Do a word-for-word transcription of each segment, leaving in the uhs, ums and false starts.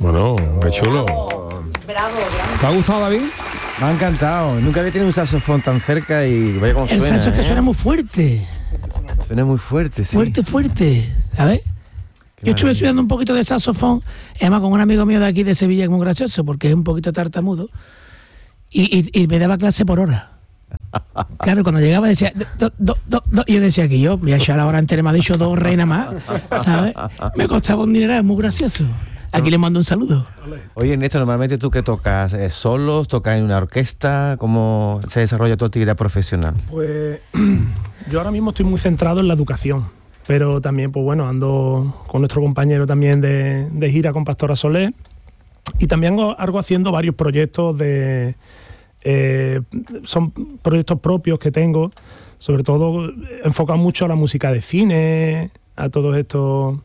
Bueno, qué chulo. Bravo, bravo. ¿Te ha gustado, David? Me ha encantado. Nunca había tenido un saxofón tan cerca y vaya como El suena. saxo que ¿eh? suena muy fuerte. Suena muy fuerte, sí. Fuerte, fuerte, ¿sabes? Yo estuve estudiando un poquito de saxofón, además con un amigo mío de aquí de Sevilla, que es muy gracioso, porque es un poquito tartamudo, y, y, y me daba clase por hora. Claro, cuando llegaba decía, do, do, do, do, y yo decía que yo, voy a echar la hora entera, me ha dicho dos reinas más, ¿sabes? Me costaba un dineral, es muy gracioso. Aquí le mando un saludo. Oye, Néstor, normalmente tú qué tocas, ¿Eh, solos, tocas en una orquesta? ¿Cómo se desarrolla tu actividad profesional? Pues yo ahora mismo estoy muy centrado en la educación, pero también, pues bueno, ando con nuestro compañero también de, de gira con Pastora Soler, y también hago, hago haciendo varios proyectos de... Eh, son proyectos propios que tengo, sobre todo enfocado mucho a la música de cine, a todos estos...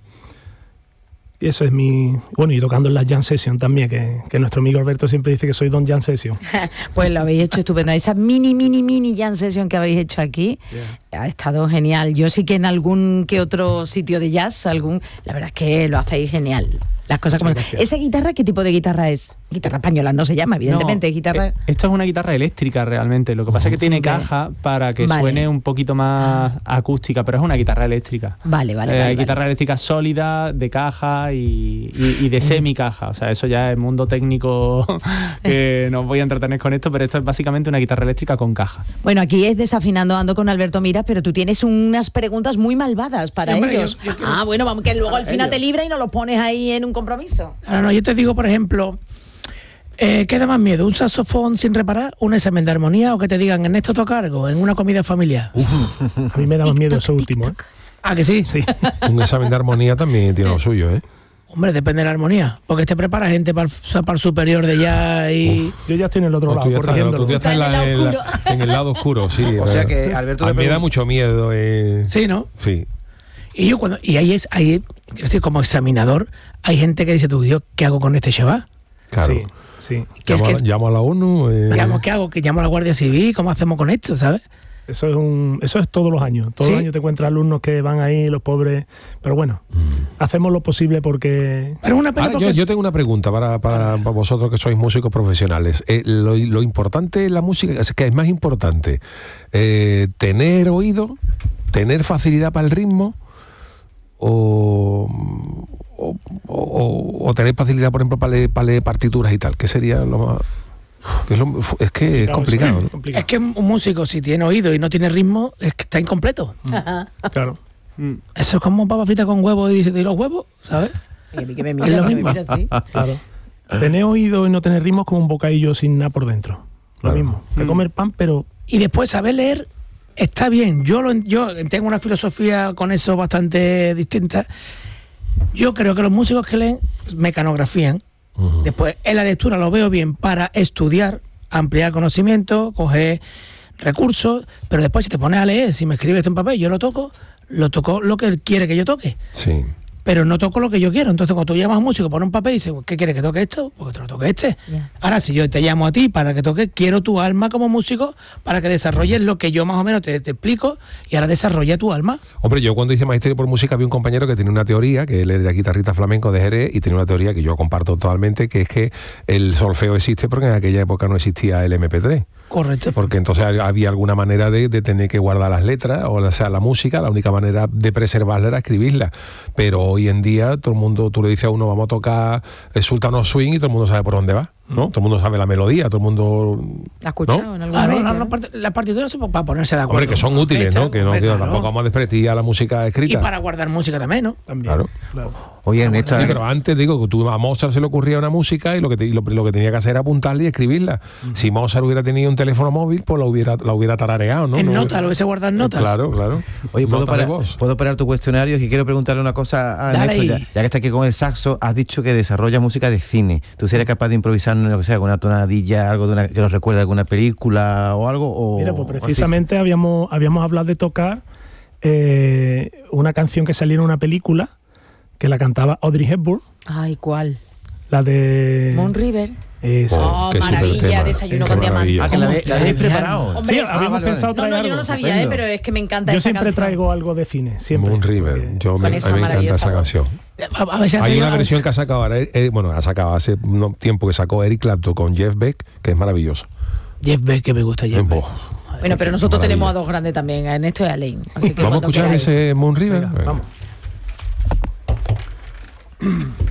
Y eso es mi... Bueno, y tocando en la Jam Session también, que, que nuestro amigo Alberto siempre dice que soy Don Jam Session. Pues lo habéis hecho estupendo. Esa mini, mini, mini jam session que habéis hecho aquí yeah. ha estado genial. Yo sí que en algún que otro sitio de jazz, algún, la verdad es que lo hacéis genial. Las cosas como... ¿Esa guitarra qué tipo de guitarra es? Guitarra española no se llama, evidentemente. No, guitarra... eh, esto es una guitarra eléctrica realmente. Lo que pasa es que tiene sí, caja para que vale. suene un poquito más acústica, pero es una guitarra eléctrica. Vale, vale. Eh, vale hay guitarra vale. eléctrica sólida, de caja y, y, y de semi-caja. O sea, eso ya es mundo técnico que no voy a entretener con esto, pero esto es básicamente una guitarra eléctrica con caja. Bueno, aquí es Desafinando Ando con Alberto Miras, pero tú tienes unas preguntas muy malvadas para Hombre, ellos. yo- yo quiero- Ah, bueno, vamos, que luego al final ellos. te libra y nos lo pones ahí en un compromiso. No, no, yo te digo, por ejemplo, eh, ¿qué da más miedo? ¿Un saxofón sin reparar? ¿Un examen de armonía? ¿O que te digan, Ernesto toca algo en una comida familiar? A mí me da más miedo eso último, ¿eh? Ah, que sí. Sí. Un examen de armonía también tiene lo suyo, ¿eh? Hombre, depende de la armonía. Porque te prepara gente para el, para el superior de ya y... Yo ya estoy en el otro No, tú lado, ya estás, no, corrigiéndolo. tú ya estás en, la- en la- en el lado oscuro, sí. O sea que Alberto a te mí me da pregun- mucho miedo. Eh. Sí, ¿no? Sí. Y yo cuando... Y ahí es... Ahí, quiero decir, como examinador, hay gente que dice, tú, yo, ¿qué hago con este chaval? Claro. Sí, sí. Que es llamo, que a- es- llamo a la ONU. Eh. Llamo, ¿qué hago? Que llamo a la Guardia Civil, ¿cómo hacemos con esto, sabes? Eso es un, eso es todos los años. Todos ¿Sí? los años te encuentras alumnos que van ahí, los pobres. Pero bueno, hacemos lo posible porque... Pero es una pena Ahora, porque... yo, yo tengo una pregunta para, para, para vosotros que sois músicos profesionales. Eh, lo, lo importante en la música, es que es más importante eh, tener oído, tener facilidad para el ritmo o, o, o- o tener facilidad, por ejemplo, para leer, para leer partituras y tal. ¿Qué sería lo más...? Que es, lo- es que es complicado, ¿no? Es que un músico, si tiene oído y no tiene ritmo, es que está incompleto. Claro. Eso es como papa frita con huevos y dice, ¿y los huevos? ¿sabes? Y a mí que me Es mira, lo me mismo. mira así. Claro. Tener oído y no tener ritmo es como un bocadillo sin nada por dentro. Lo Claro. mismo. Te comer pan, pero... Y después saber leer está bien. Yo, lo, yo tengo una filosofía con eso bastante distinta. Yo creo que los músicos que leen mecanografían. Ujú. Después, en la lectura lo veo bien para estudiar, ampliar conocimiento, coger recursos, pero después si te pones a leer, si me escribes esto en papel, yo lo toco, lo toco lo que él quiere que yo toque, Sí. pero no toco lo que yo quiero. Entonces cuando tú llamas a un músico, pones un papel y dices, ¿qué quieres que toque esto? Porque te lo toque este. Ya. Ahora, si yo te llamo a ti para que toques, quiero tu alma como músico para que desarrolles lo que yo más o menos te, te explico y ahora desarrolla tu alma. Hombre, yo cuando hice magisterio por música había un compañero que tenía una teoría, que él era guitarrista flamenco de Jerez, y tenía una teoría que yo comparto totalmente, que es que el solfeo existe porque en aquella época no existía el eme pe tres. Correcto. Porque entonces había alguna manera de, de tener que guardar las letras, o sea, la música, la única manera de preservarla era escribirla. Pero hoy en día todo el mundo, tú le dices a uno, vamos a tocar el Sultan of Swing, y todo el mundo sabe por dónde va, ¿no? Todo el mundo sabe la melodía, todo el mundo... ¿La has escuchado ¿no? en algún Claro, momento? la, la part- las partituras son para ponerse de acuerdo. Hombre, que son útiles, ¿no? Que no Hombre, que claro. tampoco vamos a desprestigiar la música Y escrita. para guardar música también, ¿no? También. Claro. Claro. Oye, Ernesto, Sí, pero antes digo que tú, a Mozart se le ocurría una música y lo que, te- y lo, lo que tenía que hacer era apuntarla y escribirla. Si Mozart hubiera tenido un teléfono móvil, pues la hubiera, la hubiera tarareado, ¿no? En No- notas, lo hubiese guardado en notas. Claro, claro. Oye, ¿puedo Nota de parar, voz. ¿puedo parar tu cuestionario? Y quiero preguntarle una cosa a Dale Ernesto. Ya, ahí. ya que está aquí con el saxo, has dicho que desarrolla música de cine. ¿Tú serías capaz de improvisar, lo que sea, alguna tonadilla, algo de una, que nos recuerde a alguna película o algo? O, Mira, pues o así? precisamente habíamos, habíamos hablado de tocar eh, una canción que salió en una película que la cantaba Audrey Hepburn. Ay, ¿cuál? La de... Moon River. Esa. Oh, qué maravilla, supertema, desayuno qué con maravilla. diamantes. Ah, que la, habéis- la habéis preparado. Hombre, Sí, es- habíamos Ah, vale, pensado No, traer no, yo no algo. lo sabía, estupendo. ¿eh? Pero es que me encanta Yo esa siempre canción. traigo algo de cine, siempre. Moon River. Yo Con me, a esa mí me encanta maravillosa esa voz. canción. A, a ver si Hay hacéis una una- versión que ha sacado ahora, eh, bueno, ha sacado hace un tiempo que sacó Eric Clapton con Jeff Beck, que es maravilloso. Jeff Beck, que me gusta Jeff Beck. Boh. Bueno, pero nosotros Maravilla. tenemos a dos grandes también, a Ernesto y a Alain. Así que Vamos a cuando escuchar queráis. ese Moon River. Venga, vamos.